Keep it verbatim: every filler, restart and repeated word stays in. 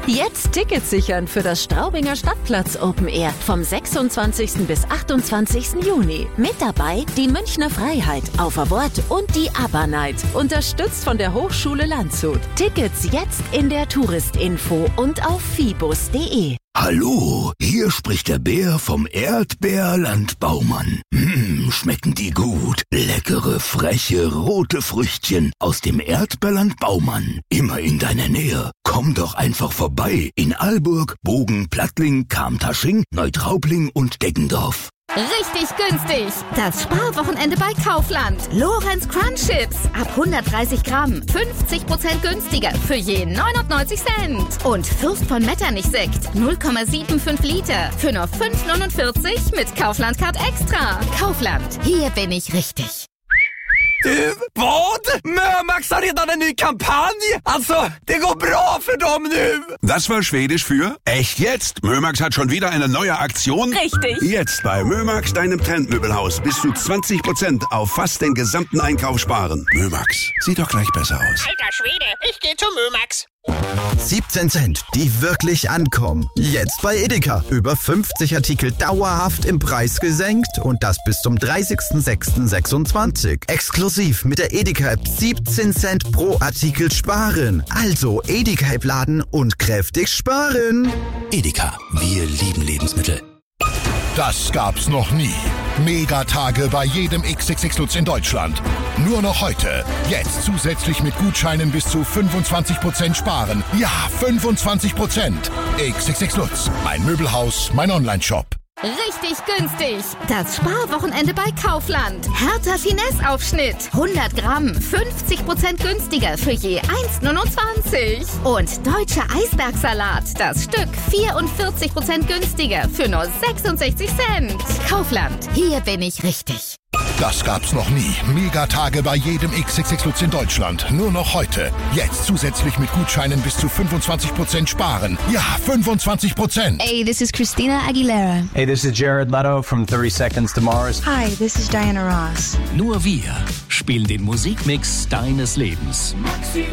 Jetzt Tickets sichern für das Straubinger Stadtplatz Open Air vom sechsundzwanzigsten bis achtundzwanzigsten Juni. Mit dabei die Münchner Freiheit, Auf a Wort und die ABBA Night. Unterstützt von der Hochschule Landshut. Tickets jetzt in der Touristinfo und auf fibus punkt de. Hallo, hier spricht der Bär vom Erdbeerland Baumann. Mmh, schmecken die gut. Leckere, freche, rote Früchtchen aus dem Erdbeerland Baumann. Immer in deiner Nähe. Komm doch einfach vorbei in Alburg, Bogen, Plattling, Kamtasching, Neutraubling und Deggendorf. Richtig günstig. Das Sparwochenende bei Kaufland. Lorenz Crunch Chips. Ab hundertdreißig Gramm. fünfzig Prozent günstiger für je neunundneunzig Cent. Und Fürst von Metternich Sekt. null Komma fünfundsiebzig Liter. Für nur fünf neunundvierzig mit Kaufland Card Extra. Kaufland. Hier bin ich richtig. Du, vad? Mömax har redan en ny kampanj! Alltså, det går bra för dem nu! Das war Schwedisch für echt jetzt. Mömax hat schon wieder eine neue Aktion. Richtig. Jetzt bei Mömax, deinem Trendmöbelhaus, bis zu zwanzig Prozent auf fast den gesamten Einkauf sparen. Mömax, sieht doch gleich besser aus. Alter Schwede, ich geh zu Mömax. siebzehn Cent, die wirklich ankommen. Jetzt bei Edeka. Über fünfzig Artikel dauerhaft im Preis gesenkt und das bis zum dreißigsten sechsten sechsundzwanzig. Exklusiv mit der Edeka-App siebzehn Cent pro Artikel sparen. Also Edeka-App laden und kräftig sparen. Edeka, wir lieben Lebensmittel. Das gab's noch nie. Megatage bei jedem X X X Lutz in Deutschland. Nur noch heute. Jetzt zusätzlich mit Gutscheinen bis zu fünfundzwanzig Prozent sparen. Ja, fünfundzwanzig Prozent. X X X Lutz. Mein Möbelhaus, mein Online-Shop. Richtig günstig. Das Sparwochenende bei Kaufland. Hertha Finesse-Aufschnitt. hundert Gramm. fünfzig Prozent günstiger für je eins neunundzwanzig. Und deutscher Eisbergsalat. Das Stück vierundvierzig Prozent günstiger für nur sechsundsechzig Cent. Kaufland. Hier bin ich richtig. Das gab's noch nie. Megatage bei jedem X X X Lutz in Deutschland. Nur noch heute. Jetzt zusätzlich mit Gutscheinen bis zu fünfundzwanzig Prozent sparen. Ja, fünfundzwanzig Prozent. Hey, this is Christina Aguilera. Hey, this is Jared Leto from thirty seconds to Mars. Hi, this is Diana Ross. Nur wir spielen den Musikmix deines Lebens. Maximum